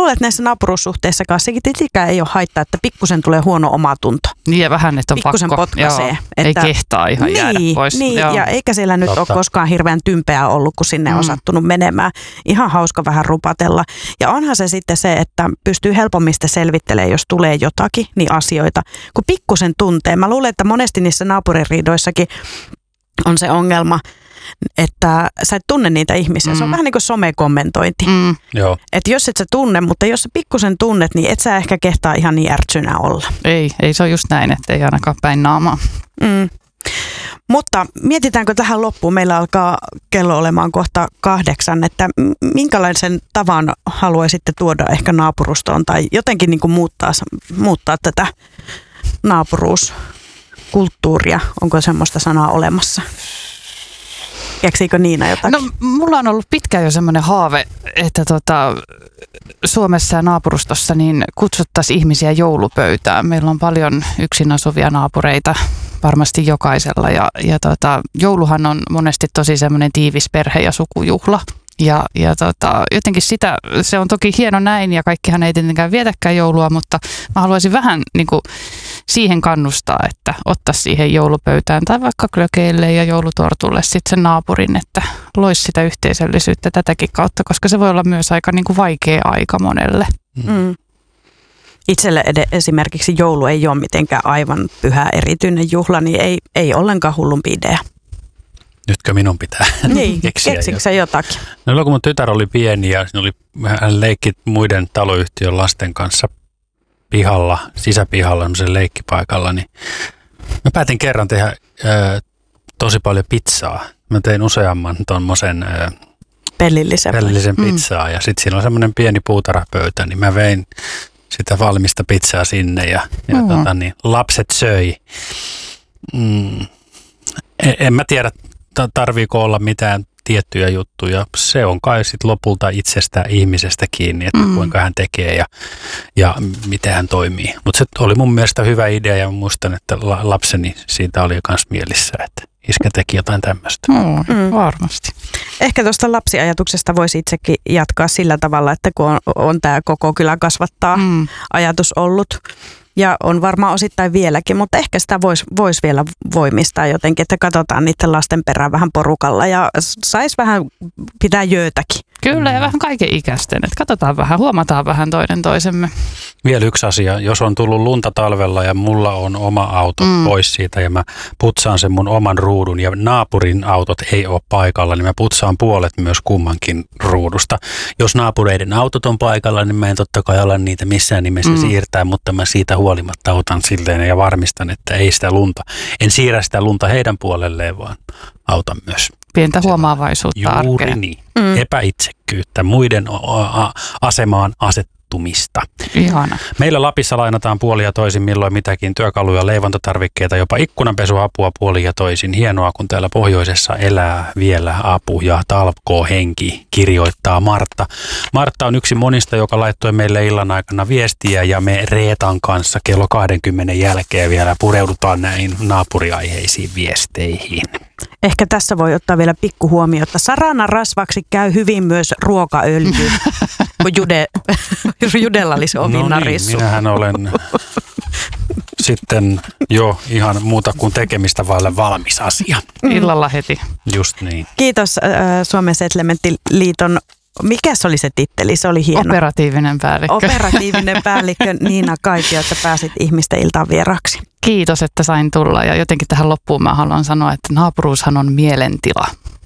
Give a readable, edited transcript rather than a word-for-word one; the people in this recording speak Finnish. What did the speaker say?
luulen, että näissä naapuruussuhteissakaan sekin tietenkään ei ole haittaa, että pikkusen tulee huono omatunto. Niin ja vähän, että on pikkusen pakko. potkaisee. Joo, että, ei kehtaa ihan jäädä pois. Niin, ja eikä siellä nyt ole koskaan hirveän tympeää ollut, kun sinne on sattunut menemään. Ihan hauska vähän rupatella. Ja onhan se sitten se, että pystyy helpommin selvittelemään, jos tulee jotakin, niin asioita, kun pikkusen tuntee. Mä luulen, että monesti niissä naapuririidoissakin on se ongelma, että sä et tunne niitä ihmisiä. Se on vähän niin kuin somekommentointi. Joo. Että jos et sä tunne, mutta jos sä pikkusen tunnet, niin et sä ehkä kehtaa ihan niin ärtsynä olla. Ei se on just näin, että ei ainakaan päin naamaa. Mutta mietitäänkö tähän loppuun? Meillä alkaa kello olemaan kohta 8, että minkälaisen tavan haluaisitte tuoda ehkä naapurustoon tai jotenkin niin kuin muuttaa tätä naapuruuskulttuuria? Onko semmoista sanaa olemassa? Keksiikö Niina jotakin? No mulla on ollut pitkään jo semmoinen haave, että Suomessa ja naapurustossa niin kutsuttaisiin ihmisiä joulupöytään. Meillä on paljon yksin asuvia naapureita varmasti jokaisella ja jouluhan on monesti tosi semmoinen tiivis perhe- ja sukujuhla. Ja jotenkin se on toki hieno näin ja kaikkihan ei tietenkään vietäkään joulua, mutta mä haluaisin vähän niin kuin siihen kannustaa, että ottaa siihen joulupöytään tai vaikka klökeille ja joulutortulle sitten sen naapurin, että loisi sitä yhteisöllisyyttä tätäkin kautta, koska se voi olla myös aika niin kuin vaikea aika monelle. Itselle esimerkiksi joulu ei ole mitenkään aivan pyhä erityinen juhla, niin ei ollenkaan hullumpi idea. Nytkö minun pitää keksitkö sä jotakin? No kun mun tytär oli pieni ja hän leikki muiden taloyhtiön lasten kanssa sisäpihalla, sen leikkipaikalla, niin mä päätin kerran tehdä tosi paljon pizzaa. Mä tein useamman tommosen pellillisen pizzaa ja sitten siinä on semmoinen pieni puutarhapöytä, niin mä vein sitä valmista pizzaa sinne ja lapset söi. En mä tiedä, tarviiko olla mitään tiettyjä juttuja. Se on kai sitten lopulta itsestä ihmisestä kiinni, että kuinka hän tekee ja miten hän toimii. Mutta se oli mun mielestä hyvä idea ja muistan, että lapseni siitä oli myös mielissä, että iskä teki jotain tämmöistä. Varmasti. Ehkä tuosta lapsiajatuksesta voisi itsekin jatkaa sillä tavalla, että kun on tämä koko kylä kasvattaa ajatus ollut. Ja on varmaan osittain vieläkin, mutta ehkä sitä voisi vielä voimistaa jotenkin, että katsotaan niiden lasten perään vähän porukalla ja saisi vähän pitää jöötäkin. Kyllä ja vähän kaiken ikäisten, että katsotaan vähän, huomataan vähän toinen toisemme. Vielä yksi asia, jos on tullut lunta talvella ja mulla on oma auto pois siitä ja mä putsaan sen mun oman ruudun ja naapurin autot ei ole paikalla, niin mä putsaan puolet myös kummankin ruudusta. Jos naapureiden autot on paikalla, niin mä en totta kai ala niitä missään nimessä siirtää, mutta mä siitä huolimatta otan silleen ja varmistan, että en siirrä sitä lunta heidän puolelleen, vaan autan myös. Pientä huomaavaisuutta arkeen. Juuri niin. Epäitsekkyyttä, muiden asemaan asettumista. Ihana. Meillä Lapissa lainataan puolin ja toisin milloin mitäkin työkaluja, leivontatarvikkeita, jopa ikkunanpesuapua puolin ja toisin. Hienoa, kun täällä pohjoisessa elää vielä apu ja talkoo henki, kirjoittaa Martta. Martta on yksi monista, joka laittoi meille illan aikana viestiä ja me Reetan kanssa kello 20 jälkeen vielä pureudutaan näihin naapuriaiheisiin viesteihin. Ehkä tässä voi ottaa vielä pikkuhuomiota. Sarana rasvaksi käy hyvin myös ruokaöljy, kun Judella olisi omin narissu. Minähän olen sitten jo ihan muuta kuin tekemistä vaille valmis asia. Illalla heti. Just niin. Kiitos Suomen Setlementtiliiton. Mikä se oli se titteli? Se oli hieno. Operatiivinen päällikkö. Operatiivinen päällikkö Niina Kaitio, että pääsit ihmisten iltaan vieraksi. Kiitos, että sain tulla ja jotenkin tähän loppuun mä haluan sanoa, että naapuruushan on mielentila.